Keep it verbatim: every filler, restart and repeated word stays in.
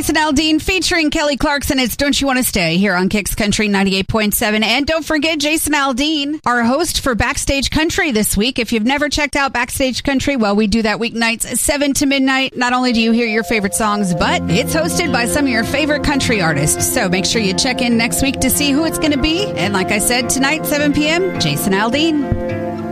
Jason Aldean featuring Kelly Clarkson. It's Don't You Want to Stay here on Kicks Country ninety-eight point seven. And don't forget Jason Aldean, our host for Backstage Country this week. If you've never checked out Backstage Country, well, we do that weeknights seven to midnight. Not only do you hear your favorite songs, but it's hosted by some of your favorite country artists. So make sure you check in next week to see who it's going to be. And like I said, tonight, seven p.m., Jason Aldean.